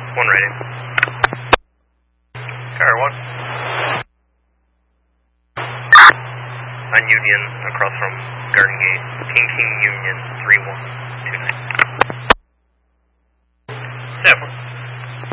One rating. Car 1. On Union, across from Garden Gate. King Union 3129. Staff 1.